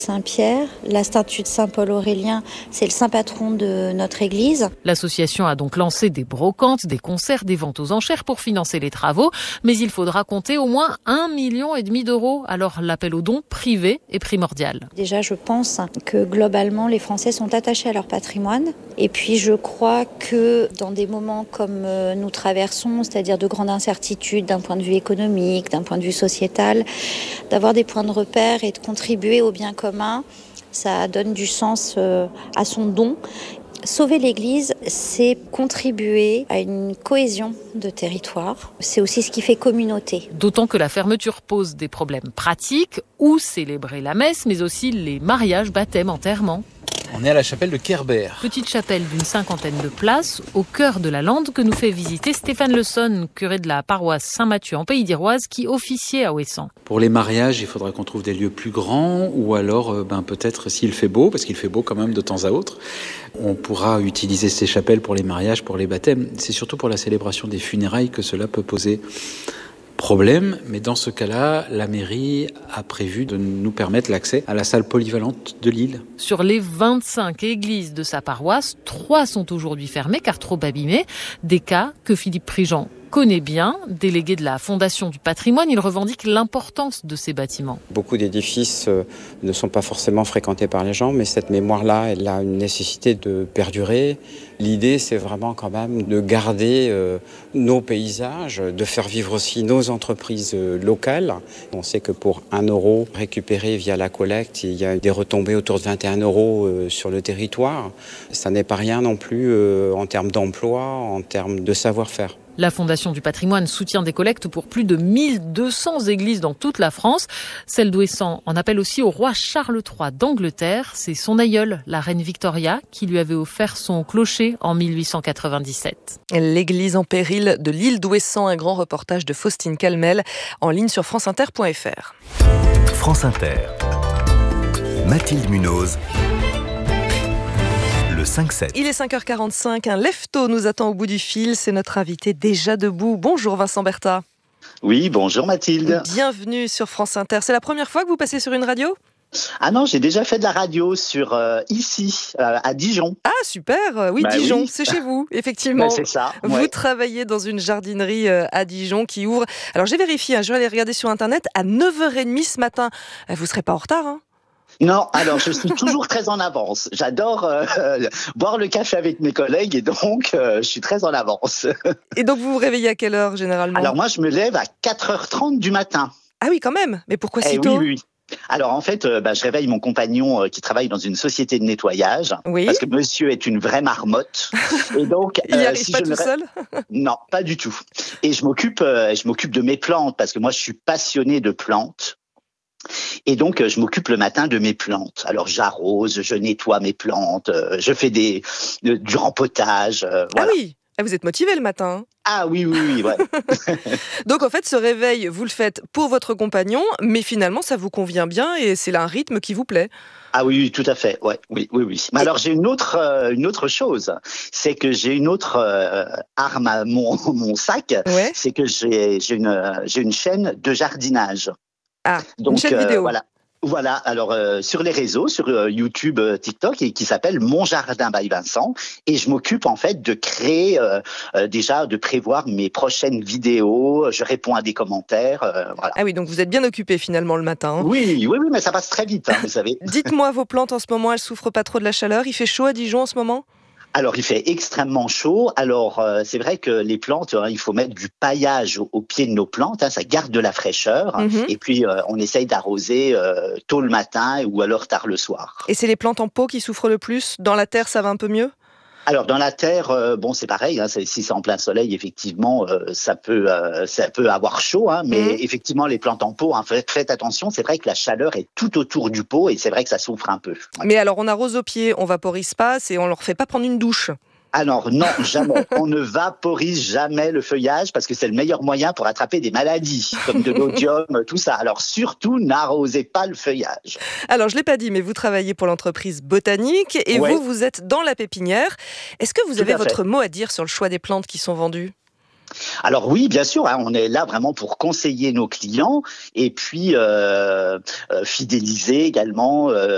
Saint-Pierre, la statue de Saint-Paul Aurélien, c'est le saint patron de notre église. L'association a donc lancé des brocantes, des concerts, des ventes aux enchères pour financer les travaux, mais il faudra compter au moins 1,5 million d'euros. Alors l'appel aux dons privé est primordial. Déjà, je pense que globalement, les Français sont attachés à leur patrimoine. Et puis, je crois que dans des moments comme nous traversons, c'est-à-dire de grandes incertitudes d'un point de vue économique, d'un point de vue sociétal, d'avoir des points de repère et de contribuer au bien commun, ça donne du sens à son don. Sauver l'Église, c'est contribuer à une cohésion de territoire. C'est aussi ce qui fait communauté. D'autant que la fermeture pose des problèmes pratiques, où célébrer la messe, mais aussi les mariages, baptêmes, enterrements. On est à la chapelle de Kerbert. Petite chapelle d'une 50aine de places, au cœur de la Lande, que nous fait visiter Stéphane Le Sonne, curé de la paroisse Saint-Mathieu en Pays d'Iroise, qui officiait à Ouessant. Pour les mariages, il faudra qu'on trouve des lieux plus grands, ou alors peut-être s'il fait beau, parce qu'il fait beau quand même de temps à autre, on pourra utiliser ces chapelles pour les mariages, pour les baptêmes. C'est surtout pour la célébration des funérailles que cela peut poser problème, mais dans ce cas-là, la mairie a prévu de nous permettre l'accès à la salle polyvalente de Lille. Sur les 25 églises de sa paroisse, 3 sont aujourd'hui fermées car trop abîmées. Des cas que Philippe Prigent connaît bien. Délégué de la Fondation du patrimoine, il revendique l'importance de ces bâtiments. Beaucoup d'édifices ne sont pas forcément fréquentés par les gens, mais cette mémoire-là, elle a une nécessité de perdurer. L'idée, c'est vraiment quand même de garder nos paysages, de faire vivre aussi nos entreprises locales. On sait que pour 1 euro récupéré via la collecte, il y a des retombées autour de 21 € sur le territoire. Ça n'est pas rien non plus en termes d'emploi, en termes de savoir-faire. La Fondation du patrimoine soutient des collectes pour plus de 1200 églises dans toute la France. Celle d'Ouessant en appelle aussi au roi Charles III d'Angleterre. C'est son aïeule, la reine Victoria, qui lui avait offert son clocher en 1897. L'église en péril de l'île d'Ouessant, un grand reportage de Faustine Calmel en ligne sur franceinter.fr. France Inter. Mathilde Munoz. Le 5-7. Il est 5h45, un lève-tôt nous attend au bout du fil, c'est notre invité déjà debout. Bonjour Vincent Berthat. Oui, bonjour Mathilde. Bienvenue sur France Inter. C'est la première fois que vous passez sur une radio ? Ah non, j'ai déjà fait de la radio sur ici, à Dijon. Ah super, oui, Dijon, oui. C'est chez vous, effectivement. C'est ça. Vous travaillez dans une jardinerie à Dijon qui ouvre, alors j'ai vérifié, je vais aller regarder sur Internet, à 9h30 ce matin. Vous ne serez pas en retard, hein ? Non, alors je suis toujours très en avance. J'adore boire le café avec mes collègues et donc je suis très en avance. Et donc vous vous réveillez à quelle heure généralement ? Alors moi je me lève à 4h30 du matin. Ah oui quand même, mais pourquoi si tôt ? Oui. Alors en fait, je réveille mon compagnon qui travaille dans une société de nettoyage, oui. Parce que monsieur est une vraie marmotte. Et donc, il n'y arrive pas tout seul ? Non, pas du tout. Et je m'occupe de mes plantes parce que moi je suis passionné de plantes. Et donc, je m'occupe le matin de mes plantes. Alors, j'arrose, je nettoie mes plantes, je fais du rempotage. Voilà. Ah oui, vous êtes motivé le matin. Ah oui, ouais. Donc, en fait, ce réveil, vous le faites pour votre compagnon, mais finalement, ça vous convient bien et c'est là un rythme qui vous plaît. Ah oui, tout à fait. Ouais, oui. Mais alors, j'ai une autre chose. C'est que j'ai une autre arme à mon sac. Ouais. C'est que j'ai une chaîne de jardinage. Ah, donc, une chaîne vidéo. Voilà, alors sur les réseaux, sur YouTube, TikTok, et qui s'appelle Mon Jardin by Vincent, et je m'occupe en fait de créer, déjà de prévoir mes prochaines vidéos, je réponds à des commentaires, voilà. Ah oui, donc vous êtes bien occupé finalement le matin. Hein. Oui, mais ça passe très vite, vous savez. Dites-moi, vos plantes en ce moment, elles souffrent pas trop de la chaleur ? Il fait chaud à Dijon en ce moment ? Alors, il fait extrêmement chaud. Alors, c'est vrai que les plantes, il faut mettre du paillage au pied de nos plantes. Ça garde de la fraîcheur. Mm-hmm. Et puis, on essaye d'arroser tôt le matin ou alors tard le soir. Et c'est les plantes en pot qui souffrent le plus ? Dans la terre, ça va un peu mieux ? Alors dans la terre, c'est pareil. Si c'est en plein soleil, effectivement, ça peut avoir chaud. Mais effectivement, les plantes en pot, faites attention. C'est vrai que la chaleur est tout autour du pot et c'est vrai que ça souffre un peu. Ouais. Mais alors, on arrose au pied, on vaporise pas, et on leur fait pas prendre une douche. Alors non, jamais. On ne vaporise jamais le feuillage parce que c'est le meilleur moyen pour attraper des maladies comme de l'oïdium, tout ça. Alors surtout, n'arrosez pas le feuillage. Alors je l'ai pas dit, mais vous travaillez pour l'entreprise Botanique et ouais. vous êtes dans la pépinière. Est-ce que vous avez votre mot à dire sur le choix des plantes qui sont vendues ? Alors oui, bien sûr, on est là vraiment pour conseiller nos clients et puis fidéliser également